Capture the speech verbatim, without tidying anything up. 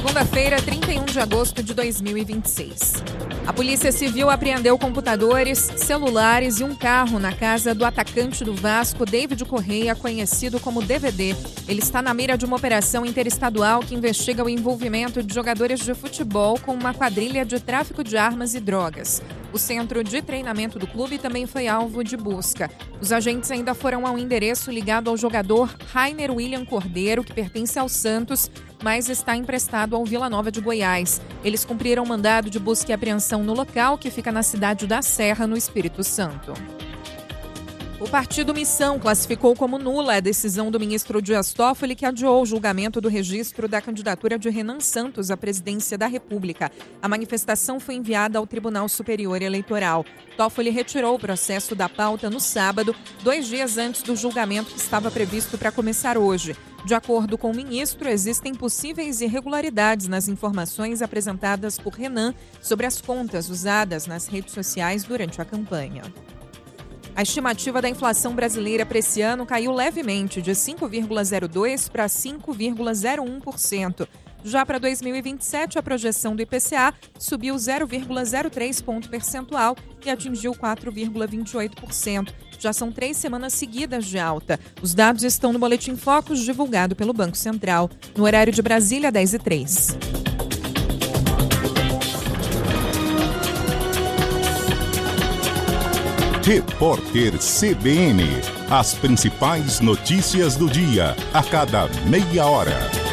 Segunda-feira, trinta e um de agosto de dois mil e vinte e seis. A Polícia Civil apreendeu computadores, celulares e um carro na casa do atacante do Vasco, David Correia, conhecido como D V D. Ele está na mira de uma operação interestadual que investiga o envolvimento de jogadores de futebol com uma quadrilha de tráfico de armas e drogas. O centro de treinamento do clube também foi alvo de busca. Os agentes ainda foram ao endereço ligado ao jogador Rainer William Cordeiro, que pertence ao Santos, mas está emprestado ao Vila Nova de Goiás. Eles cumpriram mandado de busca e apreensão no local, que fica na cidade da Serra, no Espírito Santo. O partido Missão classificou como nula a decisão do ministro Dias Toffoli, que adiou o julgamento do registro da candidatura de Renan Santos à presidência da República. A manifestação foi enviada ao Tribunal Superior Eleitoral. Toffoli retirou o processo da pauta no sábado, dois dias antes do julgamento que estava previsto para começar hoje. De acordo com o ministro, existem possíveis irregularidades nas informações apresentadas por Renan sobre as contas usadas nas redes sociais durante a campanha. A estimativa da inflação brasileira para esse ano caiu levemente, de cinco vírgula zero dois por cento para cinco vírgula zero um por cento. Já para dois mil e vinte e sete, a projeção do I P C A subiu zero vírgula zero três ponto percentual e atingiu quatro vírgula vinte e oito por cento. Já são três semanas seguidas de alta. Os dados estão no Boletim Focus, divulgado pelo Banco Central. No horário de Brasília, dez e três. Repórter C B N. As principais notícias do dia, a cada meia hora.